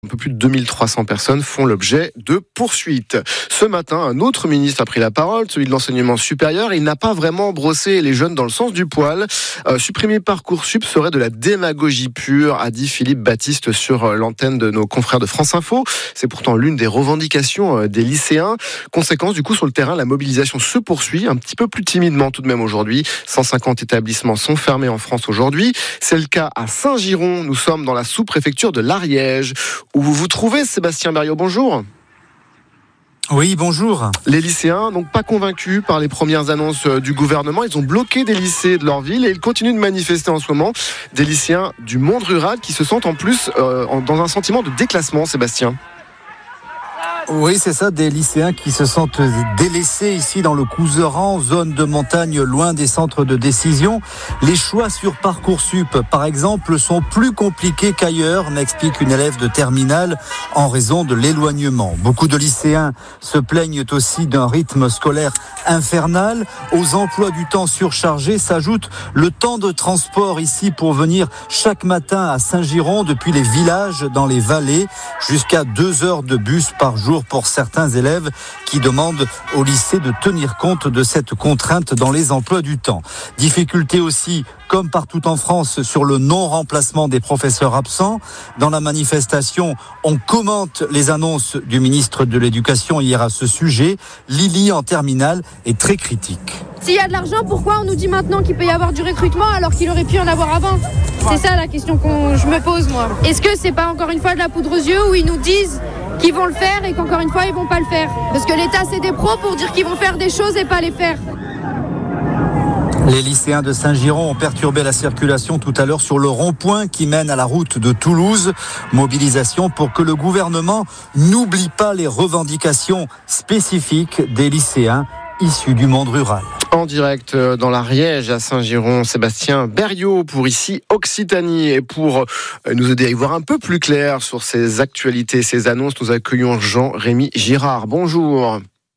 Un peu plus de 2300 personnes font l'objet de poursuites. Ce matin, un autre ministre a pris la parole, celui de l'enseignement supérieur. Il n'a pas vraiment brossé les jeunes dans le sens du poil. Supprimer Parcoursup serait de la démagogie pure, a dit Philippe Baptiste sur l'antenne de nos confrères de France Info. C'est pourtant l'une des revendications des lycéens. Conséquence, du coup, sur le terrain, la mobilisation se poursuit, un petit peu plus timidement tout de même aujourd'hui. 150 établissements sont fermés en France aujourd'hui. C'est le cas à Saint-Girons. Nous sommes dans la sous-préfecture de l'Ariège, où vous vous trouvez, Sébastien Berriot. Bonjour. Oui, bonjour. Les lycéens, donc pas convaincus par les premières annonces du gouvernement, ils ont bloqué des lycées de leur ville et ils continuent de manifester en ce moment. Des lycéens du monde rural qui se sentent en plus dans un sentiment de déclassement, Sébastien. Oui, c'est ça, des lycéens qui se sentent délaissés ici dans le Couserans, zone de montagne loin des centres de décision. Les choix sur Parcoursup, par exemple, sont plus compliqués qu'ailleurs, m'explique une élève de terminale, en raison de l'éloignement. Beaucoup de lycéens se plaignent aussi d'un rythme scolaire infernal. Aux emplois du temps surchargés s'ajoute le temps de transport ici pour venir chaque matin à Saint-Girons depuis les villages dans les vallées, jusqu'à 2 heures de bus par jour pour certains élèves qui demandent au lycée de tenir compte de cette contrainte dans les emplois du temps. Difficulté aussi, comme partout en France, sur le non-remplacement des professeurs absents. Dans la manifestation, on commente les annonces du ministre de l'Éducation hier à ce sujet. Lily, en terminale, est très critique. S'il y a de l'argent, pourquoi on nous dit maintenant qu'il peut y avoir du recrutement alors qu'il aurait pu en avoir avant ? C'est ça la question que je me pose, moi. Est-ce que c'est pas encore une fois de la poudre aux yeux où ils nous disent qu'ils vont le faire et qu'encore une fois ils vont pas le faire ? Parce que l'État c'est des pros pour dire qu'ils vont faire des choses et pas les faire. Les lycéens de Saint-Girons ont perturbé la circulation tout à l'heure sur le rond-point qui mène à la route de Toulouse. Mobilisation pour que le gouvernement n'oublie pas les revendications spécifiques des lycéens issus du monde rural. En direct dans l'Ariège à Saint-Girons, Sébastien Berriot pour ici Occitanie. Et pour nous aider à y voir un peu plus clair sur ces actualités, ces annonces, nous accueillons Jean-Rémy Girard. Bonjour.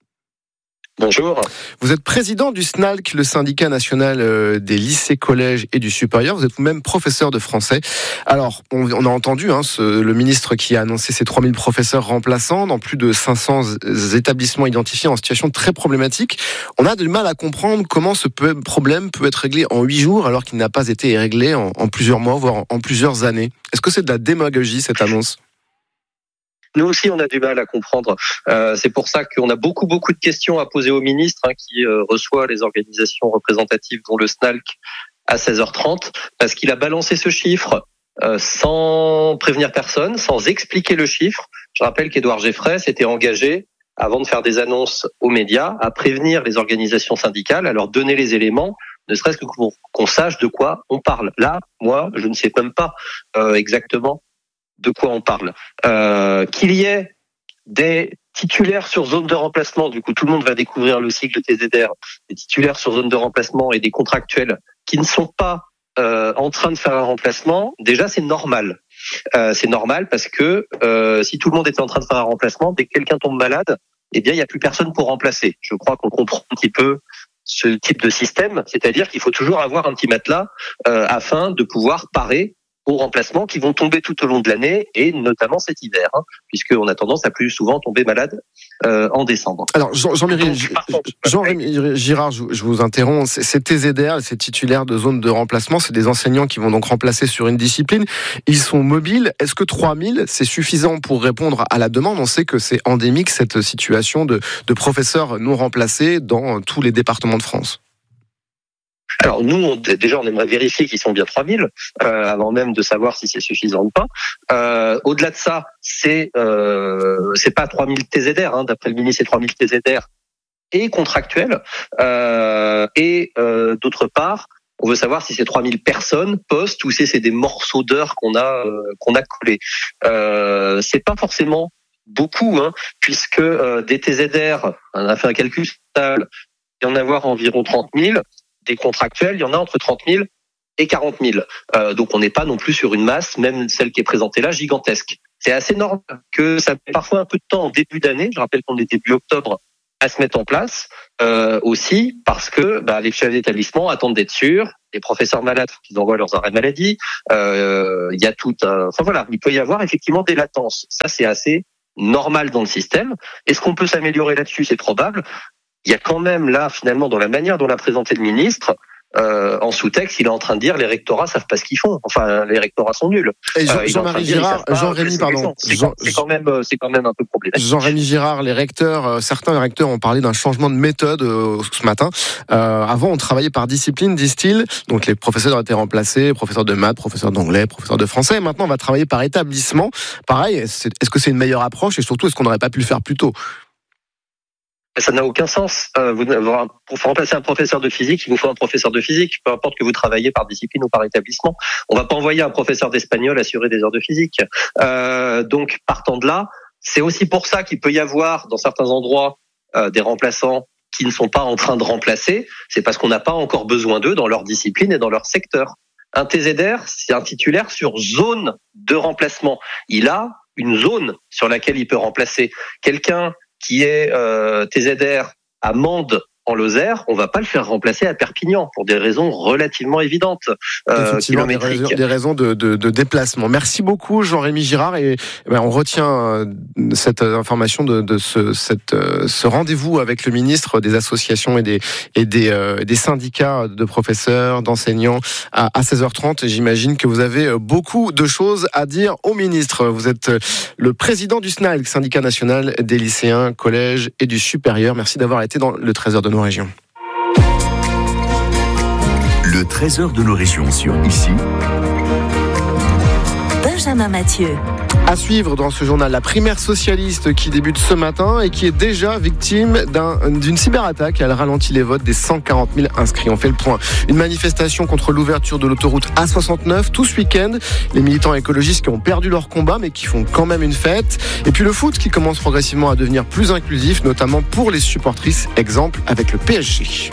Bonjour. Vous êtes président du SNALC, le syndicat national des lycées, collèges et du supérieur. Vous êtes vous-même professeur de français. Alors, on a entendu le ministre qui a annoncé ces 3000 professeurs remplaçants dans plus de 500 établissements identifiés en situation très problématique. On a du mal à comprendre comment ce problème peut être réglé en 8 jours alors qu'il n'a pas été réglé en plusieurs mois, voire en plusieurs années. Est-ce que c'est de la démagogie, cette annonce ? Nous aussi, on a du mal à comprendre. C'est pour ça qu'on a beaucoup de questions à poser au ministre qui reçoit les organisations représentatives, dont le SNALC, à 16h30, parce qu'il a balancé ce chiffre sans prévenir personne, sans expliquer le chiffre. Je rappelle qu'Édouard Geffray s'était engagé, avant de faire des annonces aux médias, à prévenir les organisations syndicales, à leur donner les éléments, ne serait-ce que pour qu'on sache de quoi on parle. Là, moi, je ne sais même pas exactement de quoi on parle. Qu'il y ait des titulaires sur zone de remplacement, du coup tout le monde va découvrir le cycle TZR, des titulaires sur zone de remplacement et des contractuels qui ne sont pas en train de faire un remplacement, déjà c'est normal. C'est normal parce que si tout le monde était en train de faire un remplacement, dès que quelqu'un tombe malade, eh bien il n'y a plus personne pour remplacer. Je crois qu'on comprend un petit peu ce type de système, c'est-à-dire qu'il faut toujours avoir un petit matelas afin de pouvoir parer aux remplacements qui vont tomber tout au long de l'année et notamment cet hiver, puisqu'on a tendance à plus souvent tomber malade en décembre. Alors Jean-Rémy Girard, je vous interromps. Ces TZR, ces titulaires de zone de remplacement, c'est des enseignants qui vont donc remplacer sur une discipline. Ils sont mobiles. Est-ce que 3000, c'est suffisant pour répondre à la demande ? On sait que c'est endémique cette situation de professeurs non remplacés dans tous les départements de France. Alors nous, déjà, on aimerait vérifier qu'ils sont bien 3000 avant même de savoir si c'est suffisant ou pas. Au-delà de ça, c'est pas 3000 TZR, d'après le ministre, c'est 3000 TZR et contractuels. D'autre part, on veut savoir si c'est 3000 personnes postes ou si c'est des morceaux d'heures qu'on a collés. C'est pas forcément beaucoup, puisque des TZR, on a fait un calcul stable, il y en a environ 30 000. Des contractuels, il y en a entre 30 000 et 40 000. Donc on n'est pas non plus sur une masse, même celle qui est présentée là, gigantesque. C'est assez normal que ça met parfois un peu de temps en début d'année. Je rappelle qu'on est début octobre, à se mettre en place aussi parce que les chefs d'établissement attendent d'être sûrs. Les professeurs malades, qu'ils envoient leurs arrêts maladie. Il y a il peut y avoir effectivement des latences. Ça, c'est assez normal dans le système. Est-ce qu'on peut s'améliorer là-dessus ? C'est probable. Il y a quand même là, finalement, dans la manière dont l'a présenté le ministre, en sous-texte, il est en train de dire les rectorats savent pas ce qu'ils font. Enfin, les rectorats sont nuls. Et Jean-Marie Girard, Jean-Rémy, pardon. C'est quand même un peu problématique. Jean-Rémy Girard, certains recteurs ont parlé d'un changement de méthode ce matin. Avant, on travaillait par discipline, disent-ils. Donc, les professeurs étaient remplacés, professeurs de maths, professeurs d'anglais, professeurs de français. Maintenant, on va travailler par établissement. Pareil, est-ce que c'est une meilleure approche et surtout, est-ce qu'on n'aurait pas pu le faire plus tôt ? Ça n'a aucun sens. Pour remplacer un professeur de physique, il vous faut un professeur de physique, peu importe que vous travaillez par discipline ou par établissement. On va pas envoyer un professeur d'espagnol assurer des heures de physique. Donc, partant de là, c'est aussi pour ça qu'il peut y avoir, dans certains endroits, des remplaçants qui ne sont pas en train de remplacer. C'est parce qu'on n'a pas encore besoin d'eux dans leur discipline et dans leur secteur. Un TZR, c'est un titulaire sur zone de remplacement. Il a une zone sur laquelle il peut remplacer. Quelqu'un qui est TZR à Mende en Lozère, on va pas le faire remplacer à Perpignan pour des raisons relativement évidentes. Effectivement, des raisons de déplacement. Merci beaucoup Jean-Rémy Girard et on retient cette information de ce rendez-vous avec le ministre des associations et des syndicats de professeurs, d'enseignants à 16h30. J'imagine que vous avez beaucoup de choses à dire au ministre. Vous êtes le président du SNALC, syndicat national des lycéens, collèges et du supérieur. Merci d'avoir été dans le Trésor de nos régions. Le Trésor de nos régions sur ici. Benjamin Mathieu. À suivre dans ce journal, la primaire socialiste qui débute ce matin et qui est déjà victime d'une cyberattaque. Elle ralentit les votes des 140 000 inscrits. On fait le point. Une manifestation contre l'ouverture de l'autoroute A69 tout ce week-end. Les militants écologistes qui ont perdu leur combat mais qui font quand même une fête. Et puis le foot qui commence progressivement à devenir plus inclusif, notamment pour les supportrices. Exemple avec le PSG.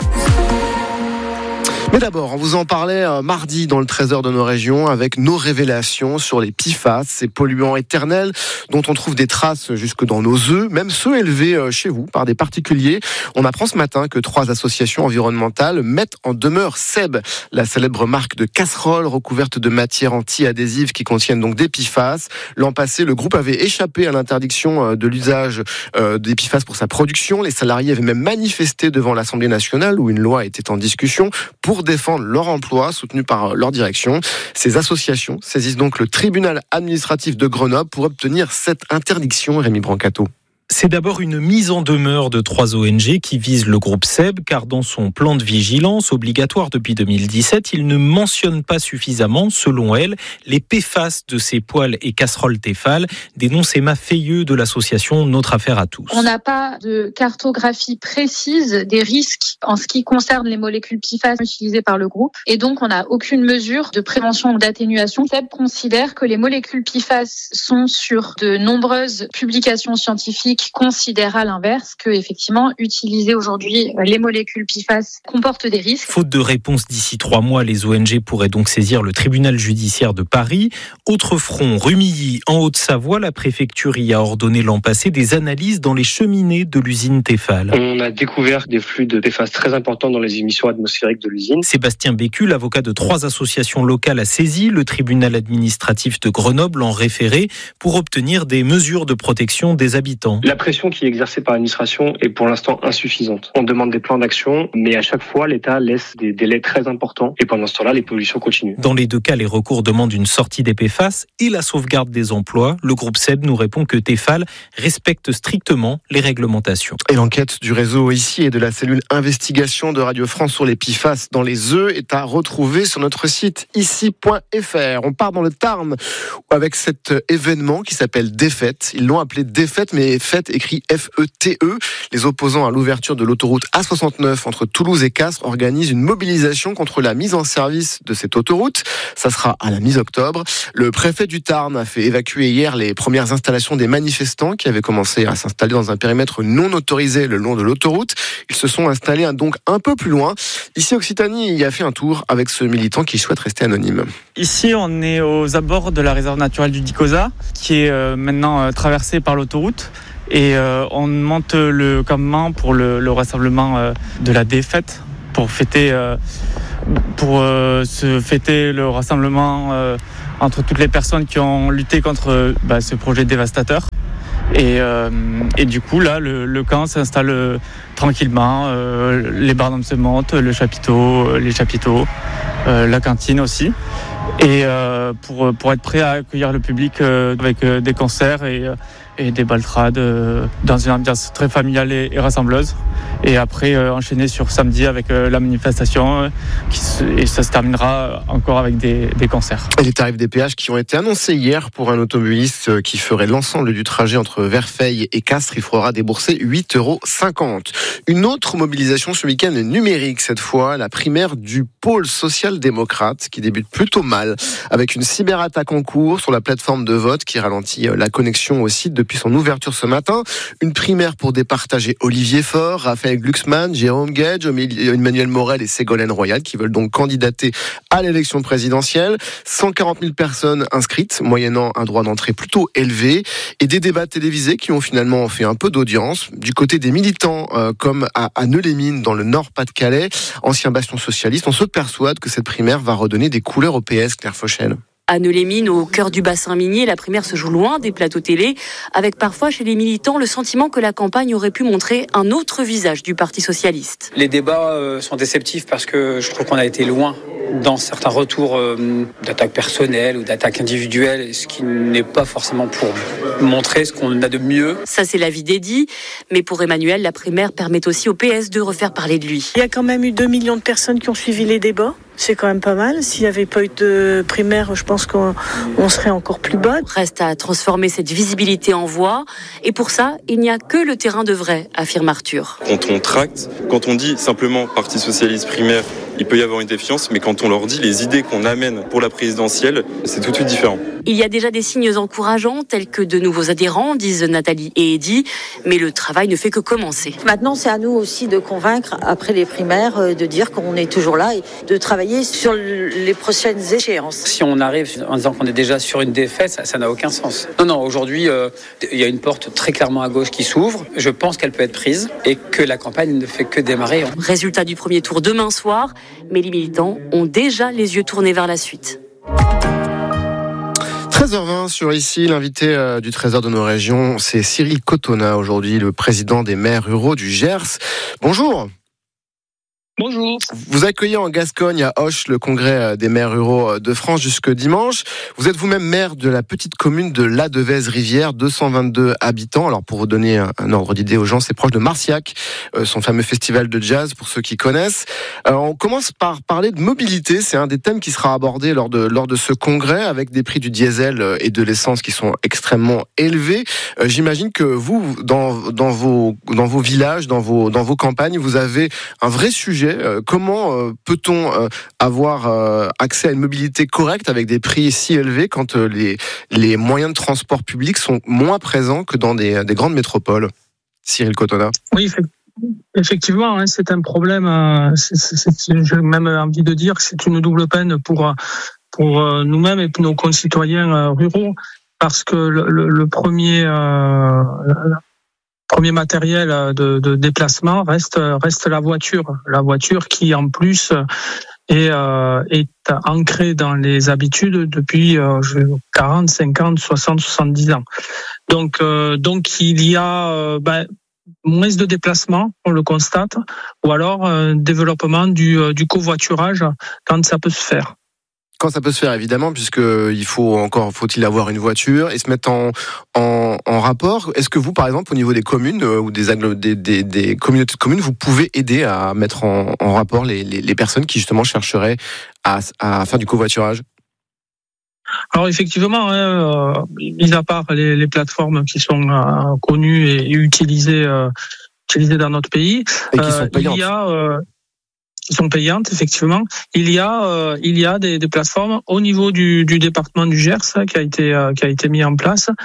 Mais d'abord, on vous en parlait mardi dans le Trésor de nos régions avec nos révélations sur les PFAS, ces polluants éternels dont on trouve des traces jusque dans nos œufs, même ceux élevés chez vous par des particuliers. On apprend ce matin que 3 associations environnementales mettent en demeure Seb, la célèbre marque de casseroles recouvertes de matières anti-adhésives qui contiennent donc des PFAS. L'an passé, le groupe avait échappé à l'interdiction de l'usage des PFAS pour sa production. Les salariés avaient même manifesté devant l'Assemblée nationale où une loi était en discussion pour défendre leur emploi, soutenu par leur direction. Ces associations saisissent donc le tribunal administratif de Grenoble pour obtenir cette interdiction, Rémi Brancato. C'est d'abord une mise en demeure de 3 ONG qui visent le groupe Seb, car dans son plan de vigilance obligatoire depuis 2017, il ne mentionne pas suffisamment, selon elle, les PFAS de ses poêles et casseroles Tefal, dénonce Emma Feilleux de l'association Notre Affaire à tous. On n'a pas de cartographie précise des risques en ce qui concerne les molécules PFAS utilisées par le groupe, et donc on n'a aucune mesure de prévention ou d'atténuation. Seb considère que les molécules PFAS sont sur de nombreuses publications scientifiques considère à l'inverse que, effectivement, utiliser aujourd'hui les molécules PFAS comporte des risques. Faute de réponse d'ici 3 mois, les ONG pourraient donc saisir le tribunal judiciaire de Paris. Autre front, Rumilly, en Haute-Savoie, la préfecture y a ordonné l'an passé des analyses dans les cheminées de l'usine Tefal. On a découvert des flux de PFAS très importants dans les émissions atmosphériques de l'usine. Sébastien Bécu, l'avocat de 3 associations locales, a saisi le tribunal administratif de Grenoble en référé pour obtenir des mesures de protection des habitants. La pression qui est exercée par l'administration est pour l'instant insuffisante. On demande des plans d'action, mais à chaque fois, l'État laisse des délais très importants. Et pendant ce temps-là, les pollutions continuent. Dans les 2 cas, les recours demandent une sortie des PFAS et la sauvegarde des emplois. Le groupe Seb nous répond que Tefal respecte strictement les réglementations. Et l'enquête du réseau ici et de la cellule investigation de Radio France sur les PFAS dans les œufs est à retrouver sur notre site ici.fr. On part dans le Tarn avec cet événement qui s'appelle Défaite. Ils l'ont appelé Défaite, mais Fête écrit F-E-T-E. Les opposants à l'ouverture de l'autoroute A69 entre Toulouse et Castres organisent une mobilisation contre la mise en service de cette autoroute. Ça sera à la mi-octobre. Le préfet du Tarn a fait évacuer hier les premières installations des manifestants qui avaient commencé à s'installer dans un périmètre non autorisé le long de l'autoroute. Ils se sont installés donc un peu plus loin. Ici, Occitanie y a fait un tour avec ce militant qui souhaite rester anonyme. Ici, on est aux abords de la réserve naturelle du Dicosa, qui est maintenant traversée par l'autoroute. Et on monte le campement pour le rassemblement de la défaite, pour fêter le rassemblement entre toutes les personnes qui ont lutté contre ce projet dévastateur. Et du coup, là, le camp s'installe tranquillement. Les barnums se montent, les chapiteaux, la cantine aussi. Et pour être prêt à accueillir le public avec des concerts et des baltrades dans une ambiance très familiale et rassembleuse. Et après, enchaîner sur samedi avec la manifestation et ça se terminera encore avec des concerts. Et les tarifs des péages qui ont été annoncés hier pour un automobiliste qui ferait l'ensemble du trajet entre Verfeil et Castres, il faudra débourser 8,50 €. Une autre mobilisation ce week-end numérique cette fois, la primaire du pôle social-démocrate qui débute plutôt mal avec une cyberattaque en cours sur la plateforme de vote qui ralentit la connexion au site depuis son ouverture ce matin. Une primaire pour départager Olivier Faure, Raphaël Glucksmann, Jérôme Gage, Emmanuel Morel et Ségolène Royal qui veulent donc candidater à l'élection présidentielle. 140 000 personnes inscrites, moyennant un droit d'entrée plutôt élevé, et des débats télévisés qui ont finalement fait un peu d'audience. Du côté des militants, comme à Neux-les-Mines dans le Nord-Pas-de-Calais, ancien bastion socialiste, on se persuade que cette primaire va redonner des couleurs au PS, Claire Fauchel. À Neux-les-Mines, au cœur du bassin minier, la primaire se joue loin des plateaux télé, avec parfois chez les militants le sentiment que la campagne aurait pu montrer un autre visage du Parti socialiste. Les débats sont déceptifs parce que je trouve qu'on a été loin dans certains retours d'attaques personnelles ou d'attaques individuelles, ce qui n'est pas forcément pour montrer ce qu'on a de mieux. Ça, c'est l'avis d'Eddy, mais pour Emmanuel, la primaire permet aussi au PS de refaire parler de lui. Il y a quand même eu 2 millions de personnes qui ont suivi les débats. C'est quand même pas mal. S'il n'y avait pas eu de primaire, je pense qu'on serait encore plus bas. Reste à transformer cette visibilité en voix. Et pour ça, il n'y a que le terrain de vrai, affirme Arthur. Quand on tracte, quand on dit simplement Parti socialiste primaire, il peut y avoir une défiance, mais quand on leur dit les idées qu'on amène pour la présidentielle, c'est tout de suite différent. Il y a déjà des signes encourageants, tels que de nouveaux adhérents, disent Nathalie et Eddy, mais le travail ne fait que commencer. Maintenant, c'est à nous aussi de convaincre, après les primaires, de dire qu'on est toujours là et de travailler sur les prochaines échéances. Si on arrive en disant qu'on est déjà sur une défaite, ça n'a aucun sens. Non, aujourd'hui, il y a une porte très clairement à gauche qui s'ouvre. Je pense qu'elle peut être prise et que la campagne ne fait que démarrer. Résultat du premier tour demain soir, mais les militants ont déjà les yeux tournés vers la suite. 13h20 sur ici, l'invité du Trésor de nos régions, c'est Cyril Cotonna, aujourd'hui le président des maires ruraux du Gers. Bonjour. Bonjour. Vous accueillez en Gascogne, à Auch, le congrès des maires ruraux de France jusque dimanche. Vous êtes vous-même maire de la petite commune de La Devèze-Rivière, 222 habitants. Alors pour vous donner un ordre d'idée aux gens, c'est proche de Marciac, son fameux festival de jazz pour ceux qui connaissent. On commence par parler de mobilité, c'est un des thèmes qui sera abordé lors de ce congrès avec des prix du diesel et de l'essence qui sont extrêmement élevés. J'imagine que vous, dans vos villages, dans vos campagnes, vous avez un vrai sujet. Comment peut-on avoir accès à une mobilité correcte avec des prix si élevés quand les moyens de transport public sont moins présents que dans des grandes métropoles? Cyril Cotonna. Oui, effectivement, c'est un problème. J'ai même envie de dire que c'est une double peine pour nous-mêmes et pour nos concitoyens ruraux, parce que le premier matériel de déplacement reste la voiture qui en plus est ancrée dans les habitudes depuis 40, 50, 60, 70 ans. Donc il y a moins de déplacements, on le constate, ou alors développement du covoiturage quand ça peut se faire. Quand ça peut se faire, évidemment, puisqu'il faut-il avoir une voiture et se mettre en rapport. Est-ce que vous, par exemple, au niveau des communes ou des communautés de communes, vous pouvez aider à mettre en rapport les personnes qui, justement, chercheraient à faire du covoiturage? Alors effectivement, mis à part les plateformes qui sont connues et utilisées dans notre pays, et qui sont payantes. Qui sont payantes, effectivement. Il y a des plateformes au niveau du département du Gers qui a été mis en place,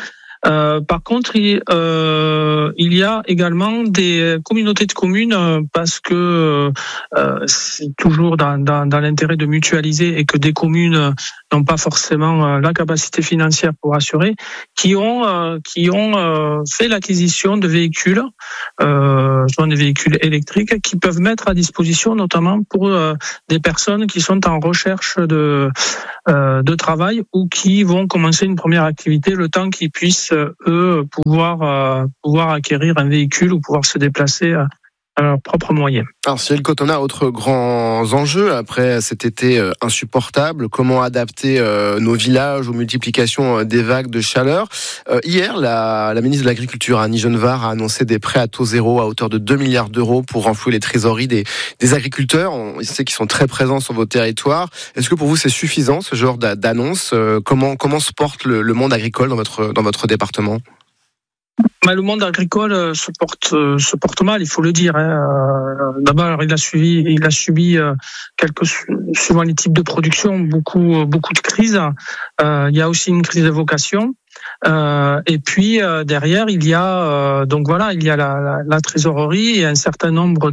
Par contre, il y a également des communautés de communes parce que c'est toujours dans l'intérêt de mutualiser et que des communes n'ont pas forcément la capacité financière pour assurer, qui ont fait l'acquisition de véhicules, soit des véhicules électriques, qui peuvent mettre à disposition notamment pour des personnes qui sont en recherche de travail ou qui vont commencer une première activité le temps qu'ils puissent pouvoir acquérir un véhicule ou pouvoir se déplacer à leurs propres moyens. Alors Cyril Cotonnat, autre grands enjeux après cet été insupportable, comment adapter nos villages aux multiplications des vagues de chaleur. Hier, la ministre de l'Agriculture, Annie Genevard, a annoncé des prêts à taux zéro à hauteur de 2 milliards d'euros pour renflouer les trésoreries des agriculteurs. On sait qu'ils sont très présents sur vos territoires. Est-ce que pour vous c'est suffisant ce genre d'annonce ? Comment se porte le monde agricole dans votre département ? Le monde agricole se porte mal, il faut le dire. D'abord, il a subi suivant les types de production, beaucoup de crises. Il y a aussi une crise de vocation. Et puis derrière, il y a la trésorerie et un certain nombre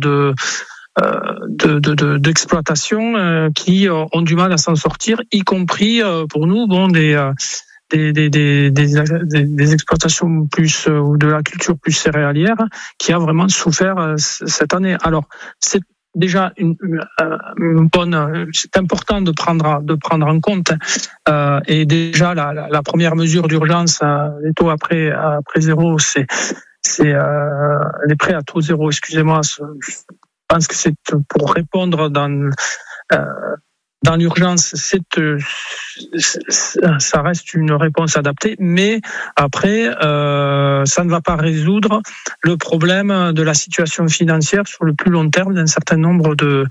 d'exploitations qui ont du mal à s'en sortir, y compris pour nous, des exploitations plus ou de la culture plus céréalière qui a vraiment souffert cette année. Alors c'est déjà une bonne, c'est important de prendre en compte et déjà la première mesure d'urgence, les taux après zéro, c'est les prêts à taux zéro. Excusez-moi, je pense que c'est pour répondre dans l'urgence, ça reste une réponse adaptée, mais après, ça ne va pas résoudre le problème de la situation financière sur le plus long terme d'un certain nombre de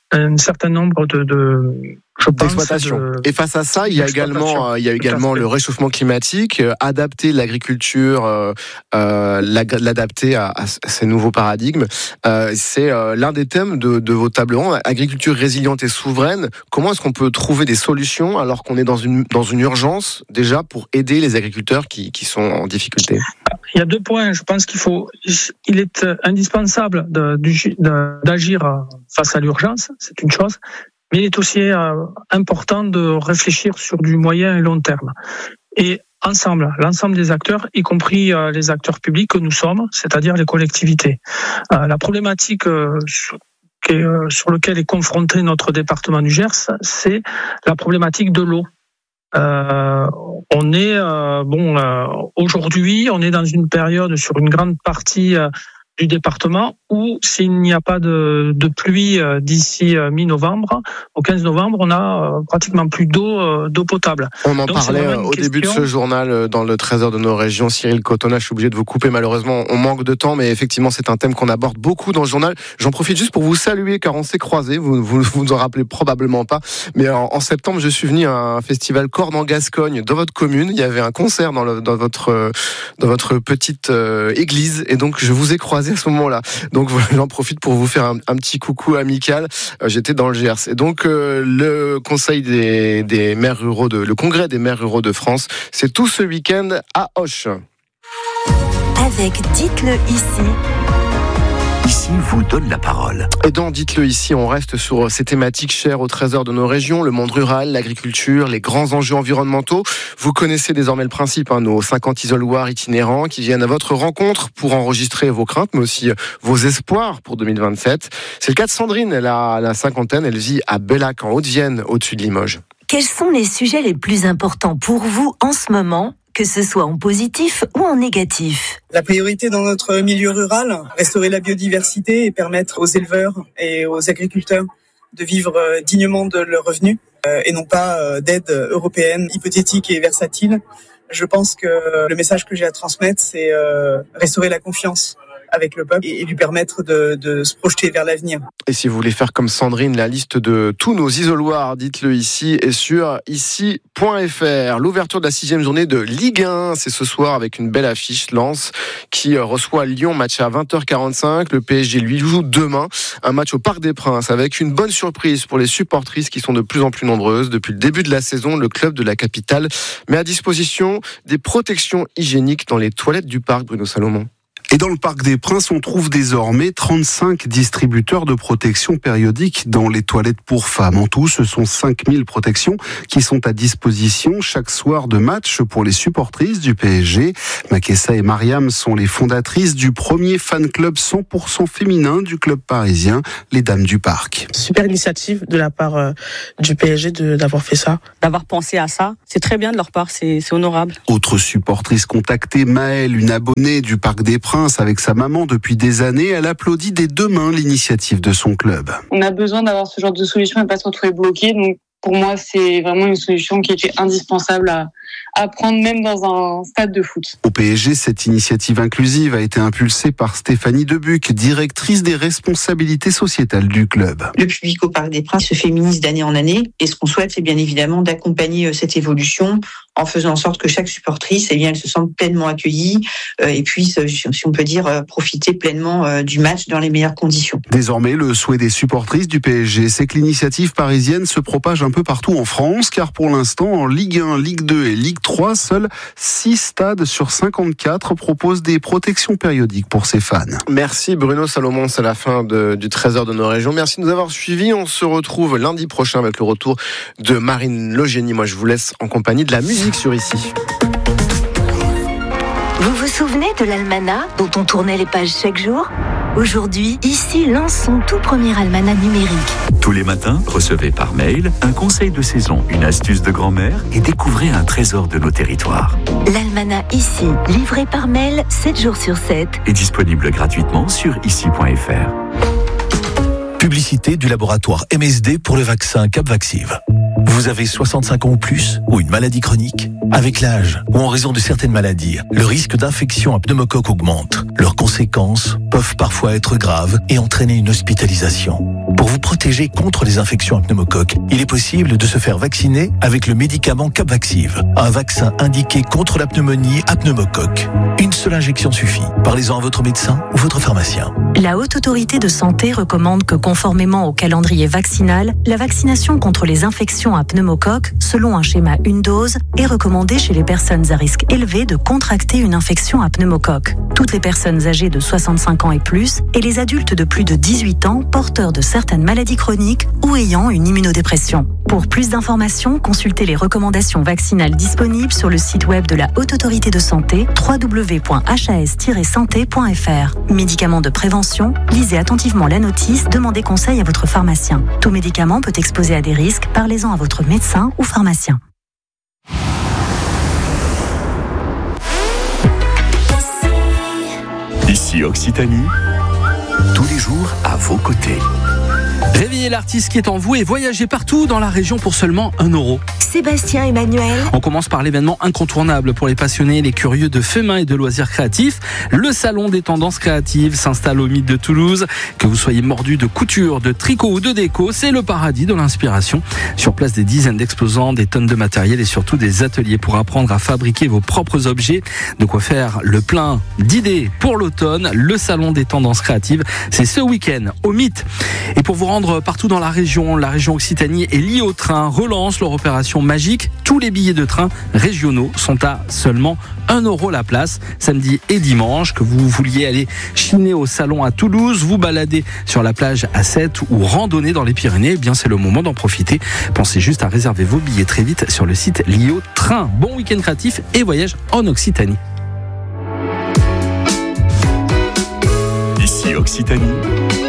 d'exploitation. Et face à ça, il y a également le réchauffement climatique, adapter l'agriculture, l'adapter à ces nouveaux paradigmes. C'est l'un des thèmes de vos tables rondes, agriculture résiliente et souveraine. Comment est-ce qu'on peut trouver des solutions alors qu'on est dans une urgence déjà pour aider les agriculteurs qui sont en difficulté? Il y a 2 points. Je pense il est indispensable d'agir face à l'urgence, c'est une chose. Mais il est aussi important de réfléchir sur du moyen et long terme. Et l'ensemble des acteurs, y compris les acteurs publics que nous sommes, c'est-à-dire les collectivités. La problématique sur laquelle est confronté notre département du Gers, c'est la problématique de l'eau. Aujourd'hui, on est dans une période sur une grande partie du département où s'il n'y a pas de pluie d'ici mi-novembre, au 15 novembre, on a pratiquement plus d'eau potable. On en parlait au début de ce journal dans le Trésor de nos régions. Cyril Cotonnat, je suis obligé de vous couper malheureusement, on manque de temps, mais effectivement c'est un thème qu'on aborde beaucoup dans le journal. J'en profite juste pour vous saluer car on s'est croisés, vous en rappelez probablement pas, mais en septembre je suis venu à un festival Cordes en Gascogne dans votre commune. Il y avait un concert dans votre petite église et donc je vous ai croisé à ce moment-là. Donc voilà, j'en profite pour vous faire un petit coucou amical. J'étais dans le Gers. Et donc le conseil des maires ruraux le congrès des maires ruraux de France, c'est tout ce week-end à Auch. Avec Dites-le ici. Ici vous donne la parole. Et dans Dites-le ici, on reste sur ces thématiques chères au trésor de nos régions, le monde rural, l'agriculture, les grands enjeux environnementaux. Vous connaissez désormais le principe, nos 50 isoloirs itinérants qui viennent à votre rencontre pour enregistrer vos craintes, mais aussi vos espoirs pour 2027. C'est le cas de Sandrine, elle a la cinquantaine, elle vit à Bellac, en Haute-Vienne, au-dessus de Limoges. Quels sont les sujets les plus importants pour vous en ce moment, que ce soit en positif ou en négatif? La priorité dans notre milieu rural, restaurer la biodiversité et permettre aux éleveurs et aux agriculteurs de vivre dignement de leurs revenus et non pas d'aide européenne hypothétique et versatile. Je pense que le message que j'ai à transmettre, c'est restaurer la confiance avec le peuple et lui permettre de se projeter vers l'avenir. Et si vous voulez faire comme Sandrine, la liste de tous nos isoloirs, dites-le ici, est sur ici.fr. L'ouverture de la 6e journée de Ligue 1, c'est ce soir avec une belle affiche. Lens qui reçoit Lyon, match à 20h45. Le PSG lui joue demain un match au Parc des Princes avec une bonne surprise pour les supportrices qui sont de plus en plus nombreuses. Depuis le début de la saison, le club de la capitale met à disposition des protections hygiéniques dans les toilettes du parc, Bruno Salomon. Et dans le Parc des Princes, on trouve désormais 35 distributeurs de protection périodique dans les toilettes pour femmes. En tout, ce sont 5000 protections qui sont à disposition chaque soir de match pour les supportrices du PSG. Makessa et Mariam sont les fondatrices du premier fan club 100% féminin du club parisien, les Dames du Parc. Super initiative de la part du PSG d'avoir fait ça. D'avoir pensé à ça, c'est très bien de leur part, c'est honorable. Autre supportrice contactée, Maëlle, une abonnée du Parc des Princes, avec sa maman depuis des années, elle applaudit des deux mains l'initiative de son club. On a besoin d'avoir ce genre de solution et pas se retrouver bloqué. Donc pour moi, c'est vraiment une solution qui était indispensable à prendre même dans un stade de foot. Au PSG, cette initiative inclusive a été impulsée par Stéphanie Debuc, directrice des responsabilités sociétales du club. Le public au Parc des Princes se féminise d'année en année et ce qu'on souhaite, c'est bien évidemment d'accompagner cette évolution en faisant en sorte que chaque supportrice, elle se sente pleinement accueillie et puisse, si on peut dire, profiter pleinement du match dans les meilleures conditions. Désormais, le souhait des supportrices du PSG, c'est que l'initiative parisienne se propage un peu partout en France, car pour l'instant, en Ligue 1, Ligue 2 et Ligue 3, seuls 6 stades sur 54 proposent des protections périodiques pour ses fans. Merci Bruno Salomon, c'est la fin du Trésor de nos régions. Merci de nous avoir suivis. On se retrouve lundi prochain avec le retour de Marine Logénie. Moi, je vous laisse en compagnie de la musique sur Ici. Vous vous souvenez de l'almanach dont on tournait les pages chaque jour ? Aujourd'hui, Ici lance son tout premier almanach numérique. Tous les matins, recevez par mail un conseil de saison, une astuce de grand-mère et découvrez un trésor de nos territoires. L'almanach Ici, livré par mail 7 jours sur 7. Est disponible gratuitement sur ici.fr. Publicité du laboratoire MSD pour le vaccin Capvaxive. Vous avez 65 ans ou plus ou une maladie chronique ? Avec l'âge ou en raison de certaines maladies, le risque d'infection à pneumocoque augmente. Leurs conséquences peuvent parfois être graves et entraîner une hospitalisation. Pour vous protéger contre les infections à pneumocoque, il est possible de se faire vacciner avec le médicament Capvaxive, un vaccin indiqué contre la pneumonie à pneumocoque. Une seule injection suffit. Parlez-en à votre médecin ou votre pharmacien. La Haute Autorité de Santé recommande que, conformément au calendrier vaccinal, la vaccination contre les infections à pneumocoque, selon un schéma une dose, est recommandée chez les personnes à risque élevé de contracter une infection à pneumocoque. Toutes les personnes âgées de 65 ans et plus et les adultes de plus de 18 ans porteurs de certaines maladies chroniques ou ayant une immunodépression. Pour plus d'informations, consultez les recommandations vaccinales disponibles sur le site web de la Haute Autorité de Santé, www.has-santé.fr. Médicaments de prévention, lisez attentivement la notice, demandez conseil à votre pharmacien. Tout médicament peut exposer à des risques, parlez-en à votre médecin ou pharmacien. Ici Occitanie, tous les jours à vos côtés. Réveillez l'artiste qui est en vous et voyagez partout dans la région pour seulement 1 euro. Sébastien Emmanuel. On commence par l'événement incontournable pour les passionnés et les curieux de faits main et de loisirs créatifs. Le Salon des tendances créatives s'installe au Mythe de Toulouse. Que vous soyez mordu de couture, de tricot ou de déco, c'est le paradis de l'inspiration. Sur place, des dizaines d'exposants, des tonnes de matériel et surtout des ateliers pour apprendre à fabriquer vos propres objets. De quoi faire le plein d'idées pour l'automne. Le Salon des tendances créatives, c'est ce week-end au Mythe. Et pour vous rendre partout dans la région Occitanie et Lio-Train relance leur opération magique. Tous les billets de train régionaux sont à seulement 1 euro la place, samedi et dimanche. Que vous vouliez aller chiner au salon à Toulouse, vous balader sur la plage à Sète ou randonner dans les Pyrénées, eh bien c'est le moment d'en profiter. Pensez juste à réserver vos billets très vite sur le site Lio-Train. Bon week-end créatif et voyage en Occitanie. Ici Occitanie.